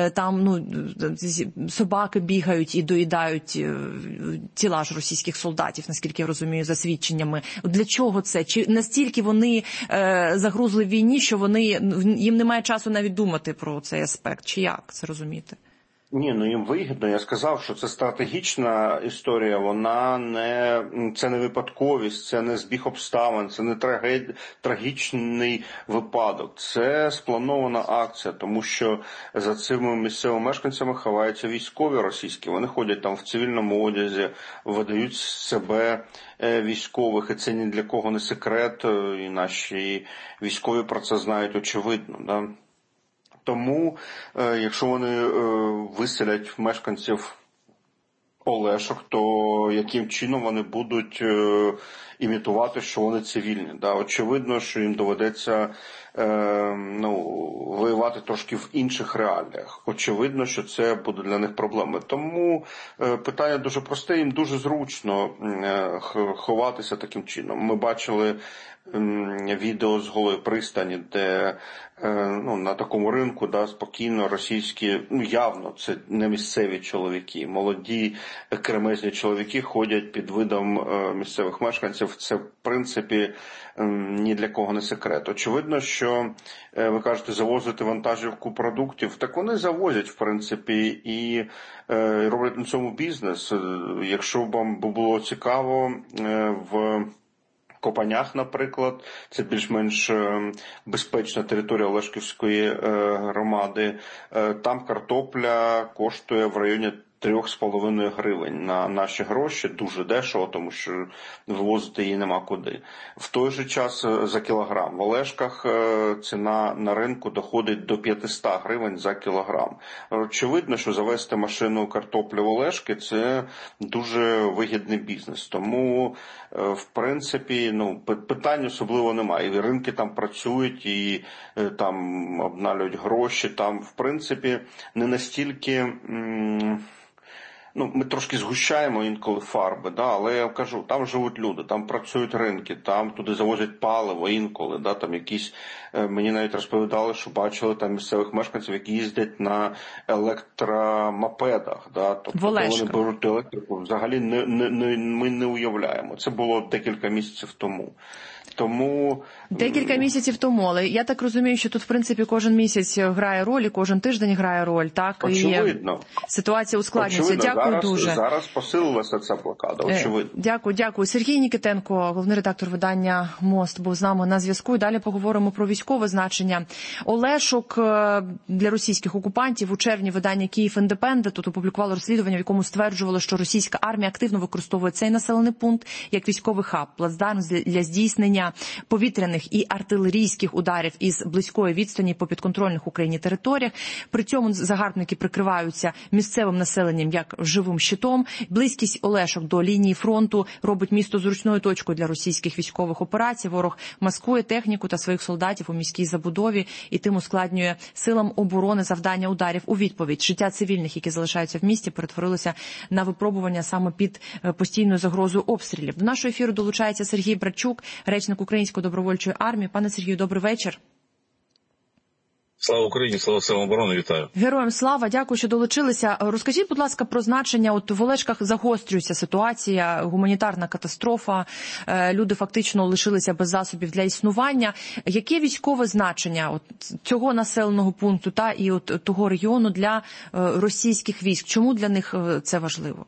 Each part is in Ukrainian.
там, ну, собаки бігають і доїдають тіла ж російських солдатів, наскільки я розумію, за свідченнями. Для чого це? Чи настільки вони загрузли в війні, що їм немає часу навіть думати про цей аспект? Чи як це розуміти? Ні, ну їм вигідно. Я сказав, що це стратегічна історія, це не випадковість, це не збіг обставин, це не трагічний випадок. Це спланована акція, тому що за цими місцевими мешканцями ховаються військові російські. Вони ходять там в цивільному одязі, видають себе військових, і це ні для кого не секрет, і наші військові про це знають очевидно, да? Тому, якщо вони виселять мешканців Олешок, то яким чином вони будуть імітувати, що вони цивільні? Да? Очевидно, що їм доведеться воювати трошки в інших реаліях. Очевидно, що це буде для них проблемою. Тому питання дуже просте, їм дуже зручно ховатися таким чином. Ми бачили відео з Голої пристані, де на такому ринку, да, спокійно російські, явно це не місцеві чоловіки, молоді кремезні чоловіки ходять під видом місцевих мешканців. Це в принципі ні для кого не секрет. Очевидно, що ви кажете завозити вантажівку продуктів, так вони завозять в принципі і роблять на цьому бізнес. Якщо вам було цікаво, в Копанях, наприклад, це більш-менш безпечна територія Олешківської громади. Там картопля коштує в районі 3,5 гривень на наші гроші, дуже дешево, тому що вивозити її нема куди. В той же час за кілограм. В Олешках ціна на ринку доходить до 500 гривень за кілограм. Очевидно, що завести машину картоплі в Олешки – це дуже вигідний бізнес. Тому, в принципі, питань особливо немає. І ринки там працюють, і там обналюють гроші. Там, в принципі, не настільки... ми трошки згущаємо інколи фарби, да, але я кажу, там живуть люди, там працюють ринки, там туди завозять паливо інколи, да, там якісь, мені навіть розповідали, що бачили там місцевих мешканців, які їздять на електромопедах, да, тобто вони беруть електрику, взагалі ми не уявляємо. Це було декілька місяців тому. Декілька місяців тому, але я так розумію, що тут, в принципі, кожен місяць грає роль, і кожен тиждень грає роль, так? Очевидно. І ситуація ускладнюється. Очевидно. Дякую дуже. Зараз посилилася ця блокада, очевидно. Дякую. Сергій Нікітенко, головний редактор видання «Мост», був з нами на зв'язку. І далі поговоримо про військове значення Олешок для російських окупантів. У червні видання «Київ Індепендент» тут опублікувало розслідування, в якому стверджувало, що російська армія активно використовує цей населений пункт як військовий хаб, плацдарм для здійснення повітряних і артилерійських ударів із близької відстані по підконтрольних Україні територіях. При цьому загарбники прикриваються місцевим населенням як живим щитом. Близькість Олешок до лінії фронту робить місто зручною точкою для російських військових операцій. Ворог маскує техніку та своїх солдатів у міській забудові і тим ускладнює силам оборони завдання ударів у відповідь. Життя цивільних, які залишаються в місті, перетворилося на випробування саме під постійною загрозою обстрілів. До нашого ефіру долучається Сергій Братчук, речник Української добровольчої армії. Пане Сергію, добрий вечір. Слава Україні, слава силам оборони, вітаю. Героям слава, дякую, що долучилися. Розкажіть, будь ласка, про значення. В Олешках загострюється ситуація, гуманітарна катастрофа, люди фактично лишилися без засобів для існування. Яке військове значення цього населеного пункту і того регіону для російських військ? Чому для них це важливо?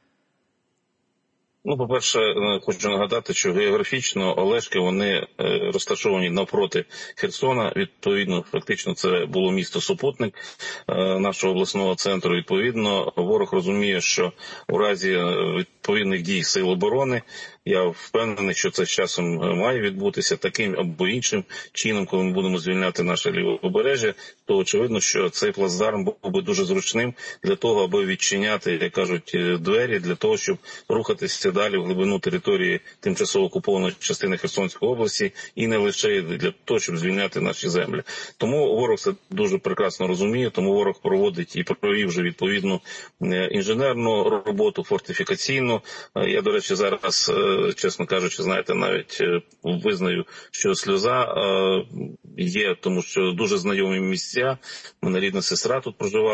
По-перше, хочу нагадати, що географічно Олешки, вони розташовані навпроти Херсона. Відповідно, фактично, це було місто-супутник нашого обласного центру. Відповідно, ворог розуміє, що у разі відповідних дій сил оборони, я впевнений, що це з часом має відбутися таким або іншим чином, коли ми будемо звільняти наше лівобережжя, то очевидно, що цей плацдарм був би дуже зручним для того, аби відчиняти, як кажуть, двері, для того, щоб рухатися далі в глибину території тимчасово окупованої частини Херсонської області і не лише для того, щоб звільняти наші землі. Тому ворог це дуже прекрасно розуміє, тому ворог проводить і провів вже відповідну інженерну роботу, фортифікаційну. Я, до речі, зараз, чесно кажучи, знаєте, навіть визнаю, що сльоза є, тому що дуже знайомі місця. Мене рідна сестра тут проживала.